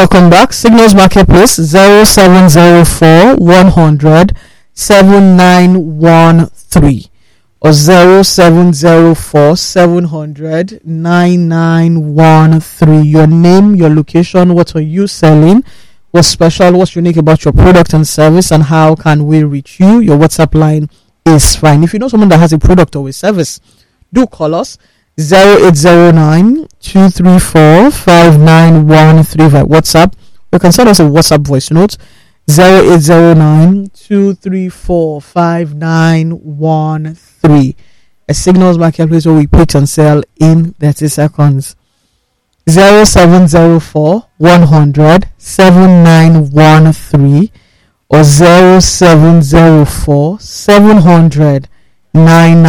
Welcome back. Signals Marketplace 0704 100 7913 or 0704 700 9913. Your name, your location, what are you selling, what's special, what's unique about your product and service, and how can we reach you. Your WhatsApp line is fine. If you know someone that has a product or a service, do call us 0809 234 59135. WhatsApp. You can send us a WhatsApp voice note 0809 234 5913. A Signals Marketplace where we pitch and sell in 30 seconds. 0704 100 7913 or 0704 700 9913.